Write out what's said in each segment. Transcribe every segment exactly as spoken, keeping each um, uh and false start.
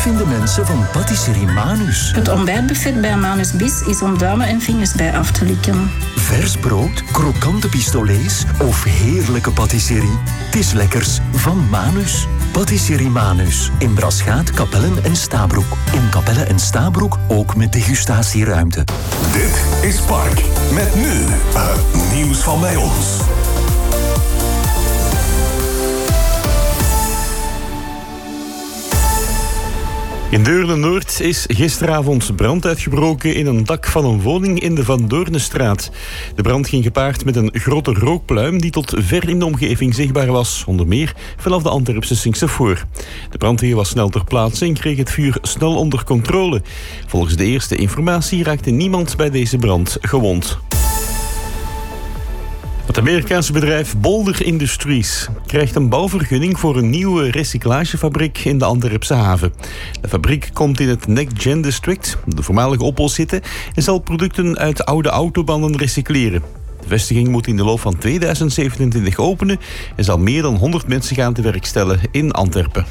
vinden mensen van Patisserie Manus? Het ontbijtbuffet bij Manus Bis is om duimen en vingers bij af te likken. Vers brood, krokante pistolets of heerlijke patisserie? Het is lekkers van Manus. Patisserie Manus. In Braschaat, Kapellen en Stabroek. In Kapellen en Stabroek ook met degustatieruimte. Dit is Park. Met nu het nieuws van bij ons. In Deurne-Noord is gisteravond brand uitgebroken in een dak van een woning in de Van Doornestraat. De brand ging gepaard met een grote rookpluim die tot ver in de omgeving zichtbaar was, onder meer vanaf de Antwerpse Sint-Sefoor. De brandweer was snel ter plaatse en kreeg het vuur snel onder controle. Volgens de eerste informatie raakte niemand bij deze brand gewond. Het Amerikaanse bedrijf Boulder Industries krijgt een bouwvergunning voor een nieuwe recyclagefabriek in de Antwerpse haven. De fabriek komt in het Next Gen District, de voormalige Opel zitten, en zal producten uit oude autobanden recycleren. De vestiging moet in de loop van tweeduizend zevenentwintig openen en zal meer dan honderd mensen gaan te werk stellen in Antwerpen.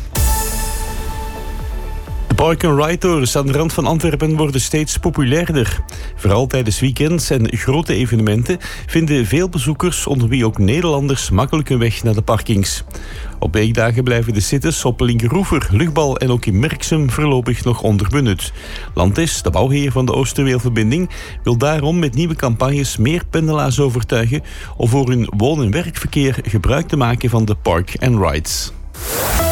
De park-and-ride-torens aan de rand van Antwerpen worden steeds populairder. Vooral tijdens weekends en grote evenementen vinden veel bezoekers, onder wie ook Nederlanders, makkelijk hun weg naar de parkings. Op weekdagen blijven de sites op Linkeroever, Lugbal en ook in Merksem voorlopig nog onderbenut. Lantis, de bouwheer van de Oosterweelverbinding, wil daarom met nieuwe campagnes meer pendelaars overtuigen om voor hun woon- en werkverkeer gebruik te maken van de park-and-rides.